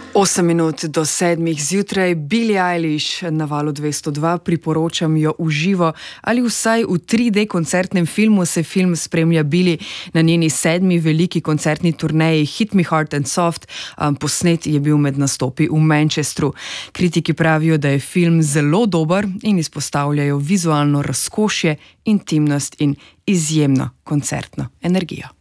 8 minut do 7 zjutraj, Billie Eilish na Valu 202, priporočam jo v živo ali vsaj v 3D koncertnem filmu. Se film spremlja Billie na njeni 7. veliki koncertni turneji Hit Me Hard and Soft. Posnet je bil med nastopi v Manchestru. Kritiki pravijo, da je film zelo dober in izpostavljajo vizualno razkošje, intimnost in izjemno koncertno energijo.